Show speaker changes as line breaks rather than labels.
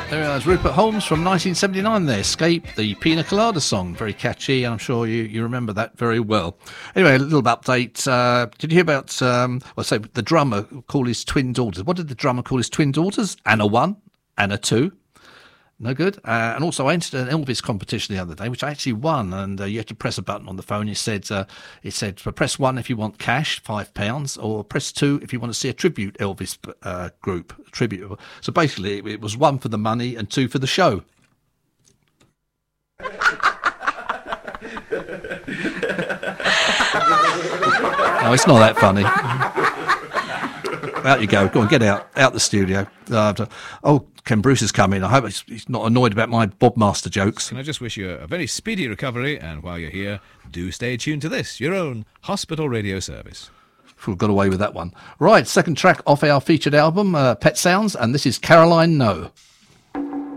There was Rupert Holmes from 1979 there, Escape, the Pina Colada song. Very catchy, and I'm sure you remember that very well. Anyway, a little update. Did you hear about, the drummer called his twin daughters? What did the drummer call his twin daughters? Anna 1, Anna 2. No good. And also I entered an Elvis competition the other day, which I actually won. And you had to press a button on the phone. It said, press 1 if you want cash, £5, or press 2 if you want to see a tribute Elvis group. Tribute. So basically, it was 1 for the money and 2 for the show. No, it's not that funny. Out you go. Go on, get out the studio. Ken Bruce is coming. I hope he's not annoyed about my Bob Master jokes.
Can I just wish you a very speedy recovery, and while you're here, do stay tuned to this, your own hospital radio service.
We've got away with that one. Right, second track off our featured album, Pet Sounds, and this is Caroline No.